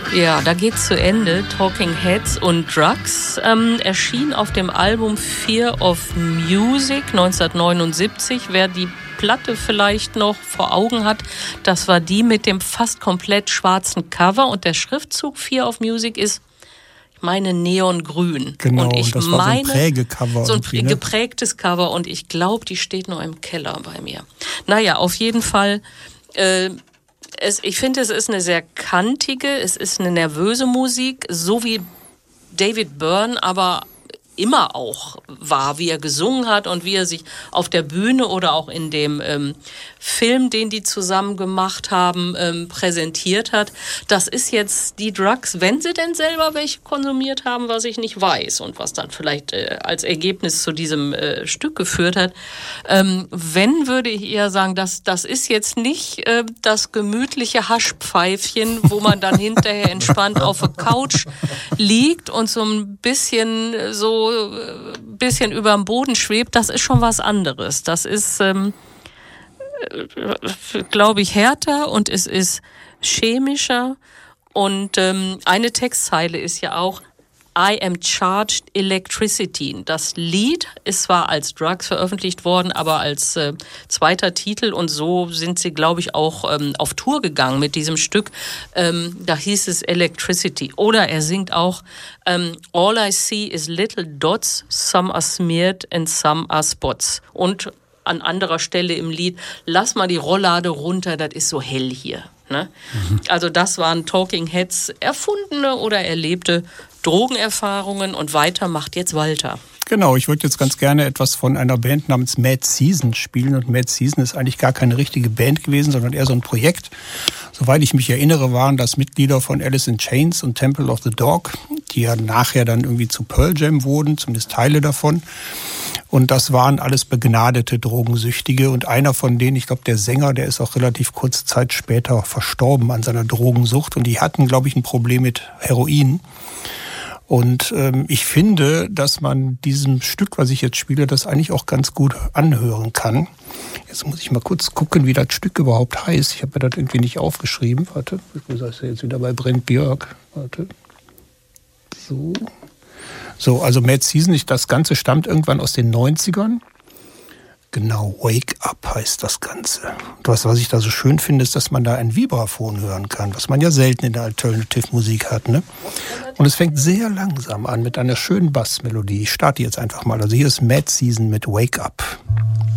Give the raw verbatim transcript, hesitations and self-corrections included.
Ja, da geht's zu Ende. Talking Heads und Drugs ähm, erschien auf dem Album Fear of Music neunzehnhundertneunundsiebzig. Wer die Platte vielleicht noch vor Augen hat, das war die mit dem fast komplett schwarzen Cover und der Schriftzug Fear of Music ist, ich meine, neongrün. Genau, und ich das war meine, so ein Prägecover. So ein ne? geprägtes Cover und ich glaube, die steht noch im Keller bei mir. Naja, auf jeden Fall, äh, es, ich finde, es ist eine sehr kantige, es ist eine nervöse Musik, so wie David Byrne aber immer auch war, wie er gesungen hat und wie er sich auf der Bühne oder auch in dem ähm, Film, den die zusammen gemacht haben, ähm, präsentiert hat. Das ist jetzt die Drugs, wenn sie denn selber welche konsumiert haben, was ich nicht weiß und was dann vielleicht äh, als Ergebnis zu diesem äh, Stück geführt hat. Ähm, wenn, würde ich eher sagen, dass das ist jetzt nicht äh, das gemütliche Haschpfeifchen, wo man dann hinterher entspannt auf der Couch liegt und so ein bisschen so ein bisschen über dem Boden schwebt. Das ist schon was anderes. Das ist ähm, glaube ich, härter und es ist chemischer. Und ähm, eine Textzeile ist ja auch I am charged electricity. Das Lied ist zwar als Drugs veröffentlicht worden, aber als äh, zweiter Titel und so sind sie, glaube ich, auch ähm, auf Tour gegangen mit diesem Stück. Ähm, da hieß es Electricity. Oder er singt auch ähm, All I see is little dots, some are smeared and some are spots. Und an anderer Stelle im Lied, lass mal die Rolllade runter, das ist so hell hier. Ne? Mhm. Also das waren Talking Heads erfundene oder erlebte Drogenerfahrungen und weiter macht jetzt Walter. Genau, ich würde jetzt ganz gerne etwas von einer Band namens Mad Season spielen und Mad Season ist eigentlich gar keine richtige Band gewesen, sondern eher so ein Projekt. Soweit ich mich erinnere, waren das Mitglieder von Alice in Chains und Temple of the Dog, die ja nachher dann irgendwie zu Pearl Jam wurden, zumindest Teile davon. Und das waren alles begnadete Drogensüchtige und einer von denen, ich glaube der Sänger, der ist auch relativ kurze Zeit später verstorben an seiner Drogensucht und die hatten, glaube ich, ein Problem mit Heroin. Und ähm, ich finde, dass man diesem Stück, was ich jetzt spiele, das eigentlich auch ganz gut anhören kann. Jetzt muss ich mal kurz gucken, wie das Stück überhaupt heißt. Ich habe mir das irgendwie nicht aufgeschrieben. Warte, wo ist er jetzt wieder bei Brent Björk? Warte. So. So, also Mad Season, das Ganze stammt irgendwann aus den neunzigern. Genau, Wake Up heißt das Ganze. Und was, was ich da so schön finde, ist, dass man da ein Vibraphon hören kann, was man ja selten in der Alternative-Musik hat. Ne? Und es fängt sehr langsam an mit einer schönen Bassmelodie. Ich starte jetzt einfach mal. Also hier ist Mad Season mit Wake Up.